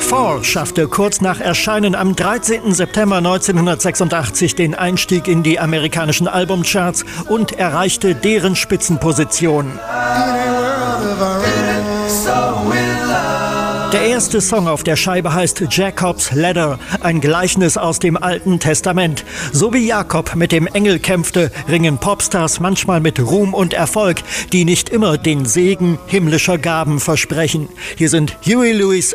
Fall schaffte kurz nach Erscheinen am 13. September 1986 den Einstieg in die amerikanischen Albumcharts und erreichte deren Spitzenposition. Der erste Song auf der Scheibe heißt Jacob's Ladder, ein Gleichnis aus dem Alten Testament. So wie Jakob mit dem Engel kämpfte, ringen Popstars manchmal mit Ruhm und Erfolg, die nicht immer den Segen himmlischer Gaben versprechen. Hier sind Huey Lewis